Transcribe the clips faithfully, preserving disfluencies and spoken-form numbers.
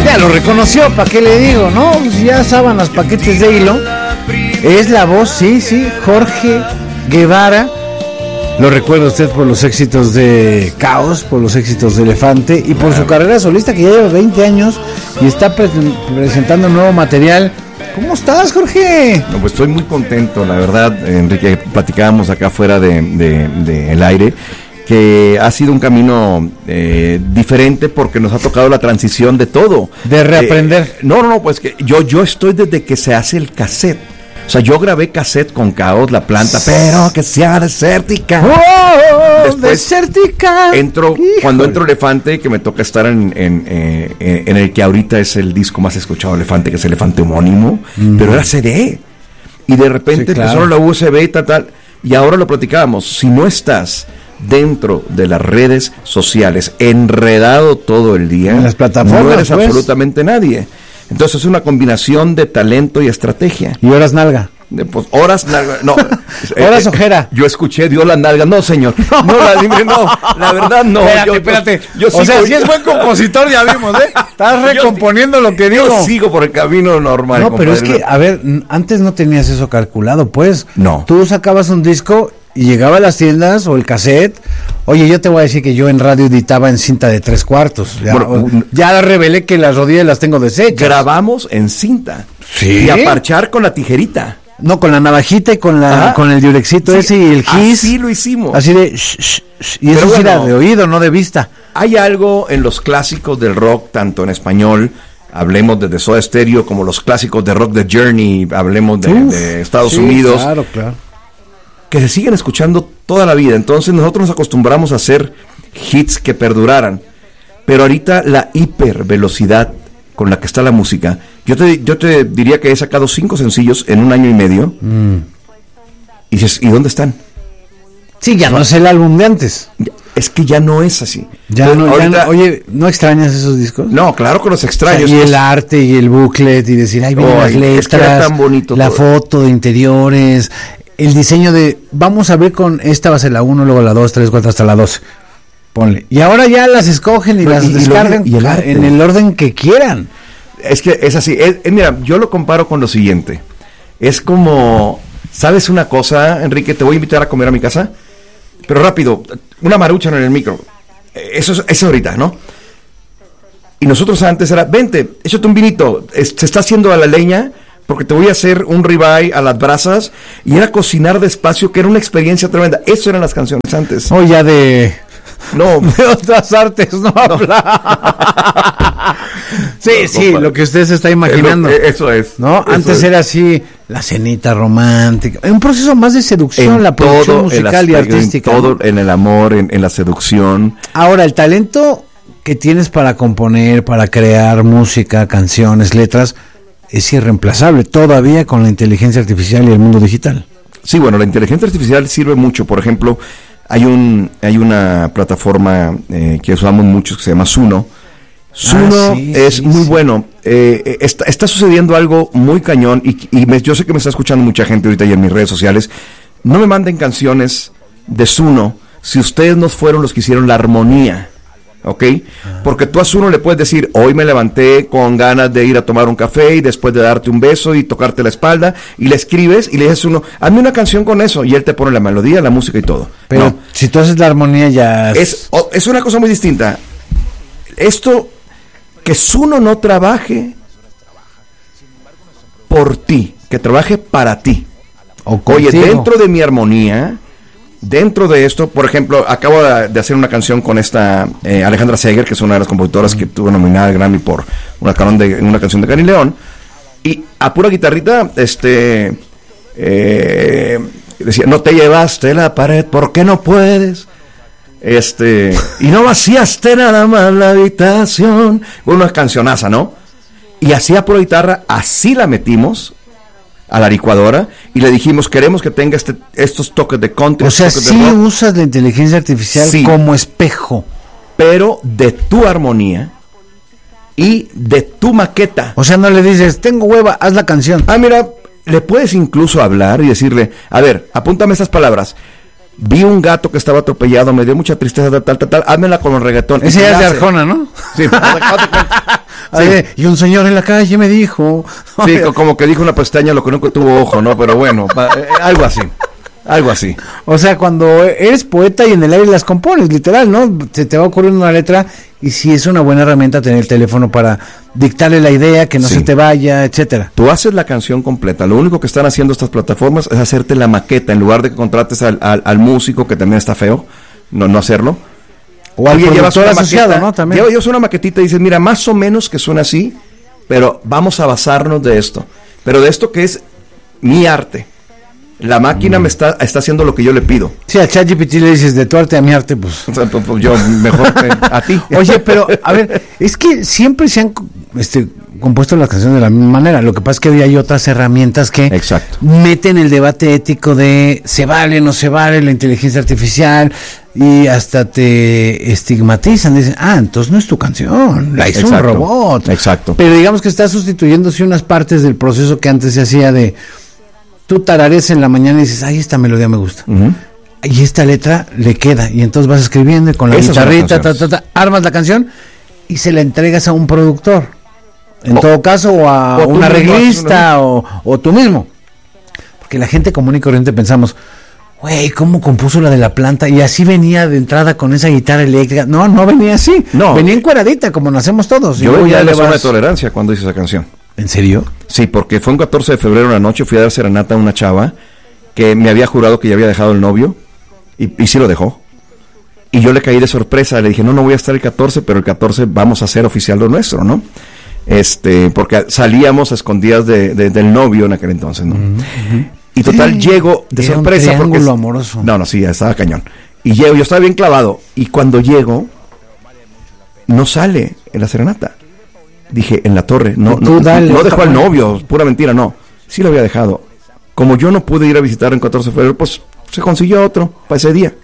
Ya lo reconoció, ¿para qué le digo? No, pues ya sábanas, paquetes de hilo. Es la voz, sí, sí, Jorge Guevara. Lo recuerda usted por los éxitos de Caos, por los éxitos de Elefante y por su carrera solista que ya lleva veinte años y está pre- presentando nuevo material. ¿Cómo estás, Jorge? No, pues estoy muy contento, la verdad, Enrique. Platicábamos acá fuera de, de, de el aire que ha sido un camino eh, diferente porque nos ha tocado la transición de todo. De reaprender. Eh, no, no, no, pues que yo, yo estoy desde que se hace el cassette. O sea, yo grabé cassette con Caos, La Planta, pero que sea desértica. ¡Oh! Después Desértica. Entro, Híjole. cuando entro Elefante, que me toca estar en, en, eh, en el que ahorita es el disco más escuchado de Elefante, que es Elefante homónimo, mm. pero era C D. Y de repente sí, claro. empezaron la U S B y tal, tal. Y ahora lo platicábamos. Si no estás dentro de las redes sociales, enredado todo el día, en las plataformas, no eres pues. absolutamente nadie. Entonces es una combinación de talento y estrategia. Y horas nalga. De, pues, horas nalga, no. Horas eh, ojera. Yo escuché Dios la nalga, no señor. No, la, no, la verdad no. Espérate, yo, espérate. Yo, yo o sigo, sea, si es buen compositor, ya vimos, ¿eh? Estás recomponiendo yo, lo que digo. Yo sigo por el camino normal. No, compadre. pero es que, a ver, antes no tenías eso calculado, pues. No. Tú sacabas un disco y llegaba a las tiendas o el cassette. Oye, yo te voy a decir que yo en radio editaba en cinta de tres cuartos. Ya, bueno, ya revelé que las rodillas las tengo deshechas. Grabamos en cinta. Sí. Y a parchar con la tijerita. No, con la navajita y con la Ajá. con el diurexito sí, ese y el gis. Así lo hicimos. Así de sh, sh, sh, y eso sí era de oído, no de vista. Hay algo en los clásicos del rock, tanto en español, hablemos de Soda Stereo, como los clásicos de rock de Journey, hablemos de, Uf, de Estados sí, Unidos. Claro, claro. Que se siguen escuchando toda la vida. Entonces nosotros nos acostumbramos a hacer hits que perduraran. Pero ahorita la hipervelocidad con la que está la música, yo te, yo te diría que he sacado cinco sencillos en un año y medio. Mm. Y dices, ¿y dónde están? Sí, ya no es el álbum de antes. Es que ya no es así. Ya no, ahorita, ya no, oye, ¿no extrañas esos discos? No, claro que los extraño. O sea, y el arte y el booklet y decir, ay, vienen oh, las letras, es que era tan bonito la todo. Foto de interiores, el diseño de, vamos a ver con, esta va a ser la uno, luego la dos, tres, cuatro, hasta la doce. Ponle. Y ahora ya las escogen y no, las y, descargan y, y el en el orden que quieran. Es que es así. Es, es, mira, yo lo comparo con lo siguiente. Es como, ¿sabes una cosa, Enrique? Te voy a invitar a comer a mi casa, pero rápido, una maruchan en el micro. Eso es eso ahorita, ¿no? Y nosotros antes era, vente, échate un vinito. Es, se está haciendo a la leña porque te voy a hacer un ribeye a las brasas. Y era cocinar despacio, que era una experiencia tremenda. Eso eran las canciones antes. Oh, ya de... No, de otras artes no, no. habla. Sí, no, sí, compadre. Lo que usted se está imaginando. Lo, eso es. ¿No? Eso Antes es. era así, la cenita romántica. Un proceso más de seducción, en la producción musical y artística. En todo, ¿no? En el amor, en, en la seducción. Ahora, el talento que tienes para componer, para crear música, canciones, letras, es irreemplazable todavía con la inteligencia artificial y el mundo digital. Sí, bueno, la inteligencia artificial sirve mucho. Por ejemplo, hay un hay una plataforma eh, que usamos muchos que se llama Suno. Suno ah, sí, es sí, muy sí. bueno. Eh, está, está sucediendo algo muy cañón y, y me, yo sé que me está escuchando mucha gente ahorita y en mis redes sociales. No me manden canciones de Suno si ustedes no fueron los que hicieron la armonía. ¿Ok? Ah. Porque tú a Suno le puedes decir, hoy me levanté con ganas de ir a tomar un café y después de darte un beso y tocarte la espalda, y le escribes y le dices a Suno, hazme una canción con eso, y él te pone la melodía, la música y todo. Pero no. si tú haces la armonía ya... Es, es una cosa muy distinta. Esto, que Suno no trabaje por ti, que trabaje para ti. O Oye, dentro de mi armonía... Dentro de esto, por ejemplo, acabo de hacer una canción con esta eh, Alejandra Seger, que es una de las compositoras uh-huh. que tuvo nominada al Grammy por una, de, una canción de Cani León, y a pura guitarrita, este, eh, decía, no te llevaste la pared, ¿por qué no puedes? Este, y no vaciaste nada más la habitación, una cancionaza, ¿no? Y así a pura guitarra, así la metimos a la licuadora y le dijimos, queremos que tenga este, estos toques de country. O sea, sí usas la inteligencia artificial sí, como espejo. Pero de tu armonía y de tu maqueta. O sea, no le dices, tengo hueva, haz la canción. Ah, mira, le puedes incluso hablar y decirle, a ver, apúntame estas palabras. Vi un gato que estaba atropellado, me dio mucha tristeza, tal, tal, tal, tal, házmela con el reggaetón. Ese ya es de Arjona, ¿no? Sí. Sí. Y un señor en la calle me dijo. Sí, como que dijo una pestaña lo que nunca tuvo ojo, ¿no? Pero bueno, pa, eh, algo así. Algo así. O sea, cuando eres poeta y en el aire las compones, literal, ¿no? Se te va ocurriendo una letra y sí es una buena herramienta tener el teléfono para dictarle la idea, que no sí. se te vaya, etcétera. Tú haces la canción completa. Lo único que están haciendo estas plataformas es hacerte la maqueta. En lugar de que contrates al, al, al músico, que también está feo, no, no hacerlo. O al productor asociado, maqueta, ¿no? También. Llevas una maquetita y dices, mira, más o menos que suena así, pero vamos a basarnos de esto. Pero de esto que es mi arte. La máquina mm. me está, está haciendo lo que yo le pido. Sí, a ChatGPT le dices de tu arte a mi arte, pues. O sea, pues, pues yo mejor eh, a ti. Oye, pero, a ver, es que siempre se han este, compuesto las canciones de la misma manera. Lo que pasa es que hoy hay otras herramientas que Exacto. meten el debate ético de se vale, no se vale la inteligencia artificial y hasta te estigmatizan. Dicen, ah, entonces no es tu canción, la hizo Exacto. un robot. Exacto. Pero digamos que está sustituyéndose unas partes del proceso que antes se hacía de... Tú tarareas en la mañana y dices, ay, esta melodía me gusta. Uh-huh. Y esta letra le queda. Y entonces vas escribiendo con la Esas guitarrita, ta, ta, ta, armas la canción y se la entregas a un productor. En o, todo caso, o a o un arreglista, o, o tú mismo. Porque la gente común y corriente pensamos, güey, ¿cómo compuso la de la planta? Y así venía de entrada con esa guitarra eléctrica. No, no venía así. No. Venía encueradita, como nacemos todos. Yo venía de la zona de tolerancia cuando hice esa canción. ¿En serio? Sí, porque fue un catorce de febrero en la noche, fui a dar serenata a una chava que me había jurado que ya había dejado el novio, y, y sí lo dejó. Y yo le caí de sorpresa, le dije, no, no voy a estar el catorce, pero el catorce vamos a hacer oficial lo nuestro, ¿no? Este, porque salíamos a escondidas de, de, del novio en aquel entonces, ¿no? Uh-huh. Y total, sí, llego de era sorpresa. Un triángulo porque amoroso. No, no, sí, estaba cañón. Y llego, yo estaba bien clavado, y cuando llego, no sale en la serenata. Dije, en la torre, no, no, dale, no dejó al novio, pura mentira, no, sí lo había dejado. Como yo no pude ir a visitar en catorce de febrero, pues se consiguió otro para ese día.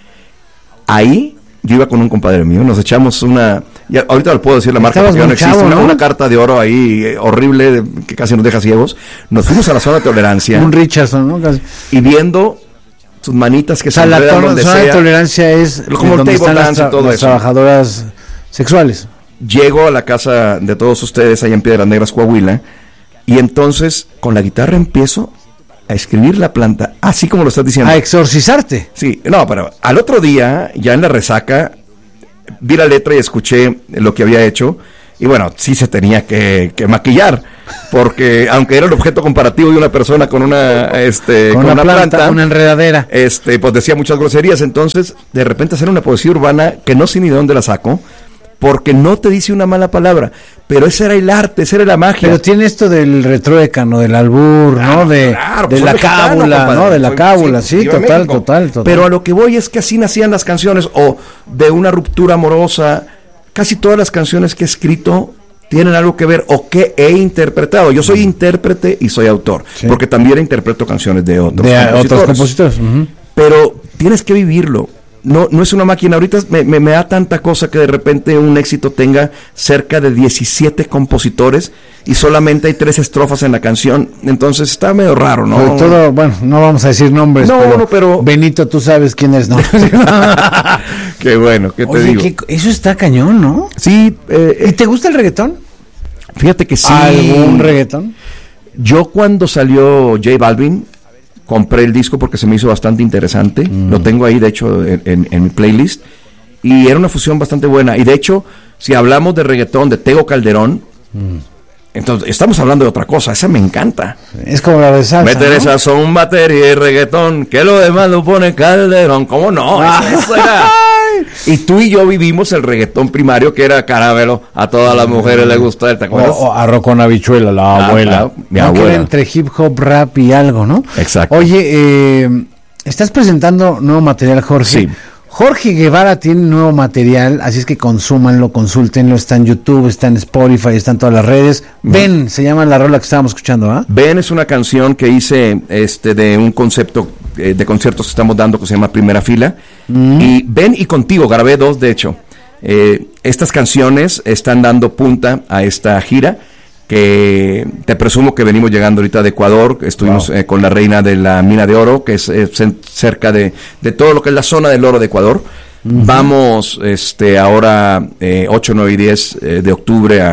Ahí, yo iba con un compadre mío, nos echamos una, ya, ahorita le puedo decir la marca, porque no existe, chavo, ¿no? Una, una carta de oro ahí, eh, horrible, que casi nos deja ciegos. Nos fuimos a la zona de tolerancia. Un Richardson, ¿no? Casi. Y viendo sus manitas que o sea, se enredan donde sea. La zona de tolerancia es como donde están las, tra- y todo las eso. Trabajadoras sexuales. Llego a la casa de todos ustedes allá en Piedras Negras, Coahuila, y entonces con la guitarra empiezo a escribir la planta, así como lo estás diciendo. A exorcizarte. Sí, no, pero al otro día, ya en la resaca, vi la letra y escuché lo que había hecho, y bueno, sí se tenía que, que maquillar, porque aunque era el objeto comparativo de una persona con una, este, con, con una, una planta, planta, una enredadera, este, pues decía muchas groserías. Entonces, de repente hacer una poesía urbana que no sé ni de dónde la saco, porque no te dice una mala palabra, pero ese era el arte, esa era la magia. Pero tiene esto del retruécano, del albur, claro, ¿no? De, claro, de la cábula, compadre, ¿no? De la cábula, sí, sí total, total, total. Pero a lo que voy es que así nacían las canciones, o de una ruptura amorosa. Casi todas las canciones que he escrito tienen algo que ver, o que he interpretado. Yo soy intérprete y soy autor, sí. Porque también interpreto canciones de otros de compositores. Otros compositores. Uh-huh. Pero tienes que vivirlo. No, no es una máquina. Ahorita me, me, me da tanta cosa que de repente un éxito tenga cerca de diecisiete compositores y solamente hay tres estrofas en la canción. Entonces está medio raro, ¿no? Sobre todo, bueno, no vamos a decir nombres. No, pero, no, pero Benito, tú sabes quién es, ¿no? Qué bueno, ¿qué te Oye, digo? ¿qué, eso está cañón, ¿no? Sí. Eh, ¿Y te gusta el reggaetón? Fíjate que sí. ¿Algún reggaetón? Yo cuando salió J Balvin, compré el disco porque se me hizo bastante interesante. Mm. Lo tengo ahí, de hecho, en, en, en mi playlist. Y era una fusión bastante buena. Y de hecho, si hablamos de reggaetón de Tego Calderón, mm. entonces estamos hablando de otra cosa. Esa me encanta. Es como la de salsa, meter ¿no? esa son batería y reggaetón, que lo demás lo pone Calderón. ¿Cómo no? Ah. Eso, eso era. Y tú y yo vivimos el reggaetón primario, que era caramelo, a todas las mujeres les gusta, ¿te acuerdas? O, o arroz con habichuela, la ah, abuela. Claro, mi no, abuela. Que era entre hip hop, rap y algo, ¿no? Exacto. Oye, eh, estás presentando nuevo material, Jorge. Sí. Jorge Guevara tiene nuevo material, así es que consúmanlo, consúltenlo, está en YouTube, está en Spotify, está en todas las redes. Mm. Ven, se llama la rola que estábamos escuchando, ¿ah? ¿eh? Ven es una canción que hice este de un concepto eh, de conciertos que estamos dando que se llama Primera Fila. Mm. Y Ven y Contigo, grabé dos de hecho. Eh, estas canciones están dando punta a esta gira, que te presumo que venimos llegando ahorita de Ecuador. Estuvimos wow. eh, con la reina de la mina de oro, que es eh, cerca de, de todo lo que es la zona del oro de Ecuador. Uh-huh. Vamos este ahora eh, ocho, nueve y diez eh, de octubre a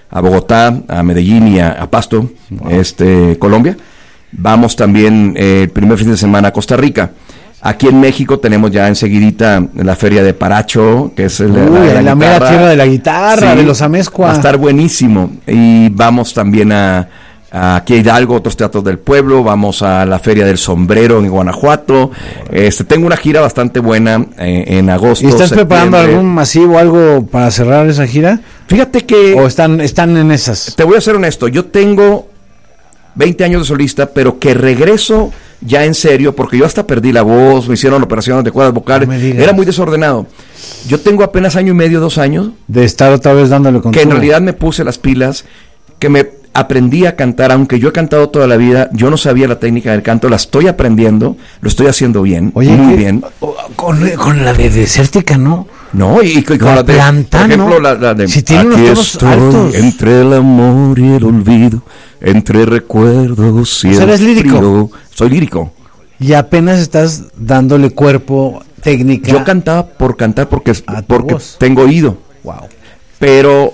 a Bogotá, a Medellín y a, a Pasto, wow. este, Colombia. Vamos también eh, el primer fin de semana a Costa Rica. Aquí en México tenemos ya enseguidita la feria de Paracho, que es el, Uy, la, la, la mera tierra de la guitarra, sí, de los Amezcua. Va a estar buenísimo. Y vamos también a, a aquí a Hidalgo, otros teatros del pueblo. Vamos a la Feria del Sombrero en Guanajuato. Este, tengo una gira bastante buena eh, en agosto. ¿Y estás septiembre. preparando algún masivo, algo para cerrar esa gira? Fíjate que... ¿O están, están en esas? Te voy a ser honesto, yo tengo veinte años de solista, pero que regreso ya en serio, porque yo hasta perdí la voz, me hicieron operaciones de cuerdas vocales, no era muy desordenado. Yo tengo apenas año y medio, dos años. De estar otra vez dándole con que todo. En realidad me puse las pilas, que me aprendí a cantar, aunque yo he cantado toda la vida, yo no sabía la técnica del canto, la estoy aprendiendo, lo estoy haciendo bien, Oye, muy ¿qué? bien. Con, con la de Desértica, ¿no? No, y, y con la, la de, planta, por ejemplo, ¿no? la, la de... Si tiene Aquí unos tonos estoy altos. Entre el amor y el olvido, entre recuerdos y o sea, el ¿eres lírico? frío. Soy lírico. Y apenas estás dándole cuerpo, técnica. Yo cantaba por cantar porque, a tu porque voz. tengo oído. Wow. Pero,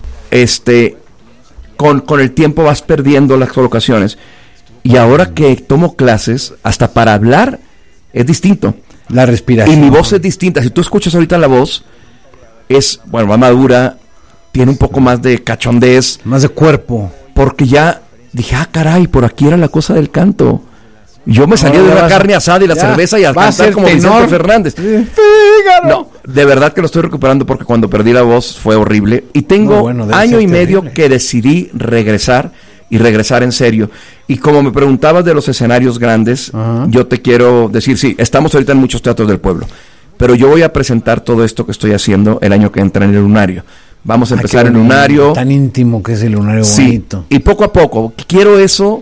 este, con, con el tiempo vas perdiendo las colocaciones. Y ahora que tomo clases, hasta para hablar es distinto. La respiración. Y mi voz es distinta. Si tú escuchas ahorita la voz, es, bueno, más madura, tiene un poco más de cachondez. Más de cuerpo. Porque ya dije, ah, caray, por aquí era la cosa del canto. Yo me salía Ahora de una vas a- carne asada y la ya, cerveza y al va a cantar ser como tenor. Vicente Fernández. Fígaro. No, de verdad que lo estoy recuperando porque cuando perdí la voz fue horrible. Y tengo No, bueno, debe año ser y medio terrible. que decidí regresar y regresar en serio. Y como me preguntabas de los escenarios grandes, Ajá. yo te quiero decir, sí, estamos ahorita en muchos teatros del pueblo, pero yo voy a presentar todo esto que estoy haciendo el año que entra en el Lunario. Vamos a Ah, empezar qué el bonito, Lunario. Tan íntimo que es el lunario, Sí, bonito. y poco a poco, quiero eso.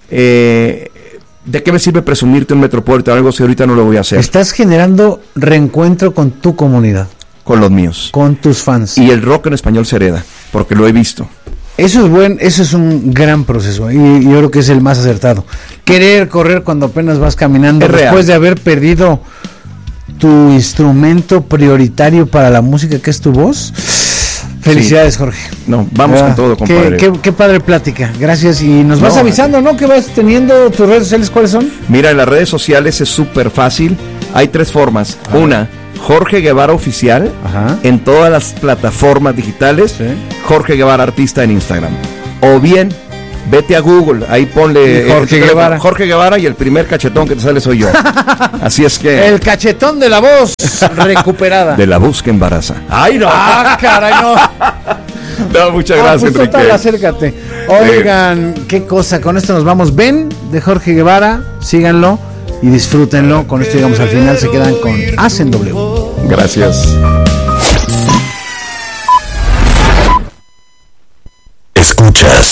eh, ¿De qué me sirve presumirte un Metropolitan? Algo si ahorita no lo voy a hacer. Estás generando reencuentro con tu comunidad, Con los míos. con tus fans. Y el rock en español se hereda, porque lo he visto. Eso es buen, eso es un gran proceso y, y yo creo que es el más acertado. Querer correr cuando apenas vas caminando Es real. después de haber perdido tu instrumento prioritario para la música que es tu voz. Felicidades, Sí. Jorge. No, vamos Ah, con todo, qué, compadre. qué, qué padre plática. Gracias y nos vas No, avisando, ¿no? Que vas teniendo tus redes sociales, ¿cuáles son? Mira, en las redes sociales es súper fácil. Hay tres formas. Ah. Una, Jorge Guevara Oficial, Ajá. en todas las plataformas digitales. Sí. Jorge Guevara Artista en Instagram. O bien, vete a Google, ahí ponle Y Jorge eh, tu teléfono, Guevara. Jorge Guevara y el primer cachetón que te sale soy yo. Así es que... El cachetón de la voz recuperada. De la voz que embaraza. ¡Ay, no! Ah, caray, no. No, muchas Ah, gracias, pues, total, Enrique. acércate. Oigan, qué cosa, con esto nos vamos. Ven de Jorge Guevara, síganlo y disfrútenlo. Con esto llegamos al final, se quedan con Hacen W. Gracias. Escuchas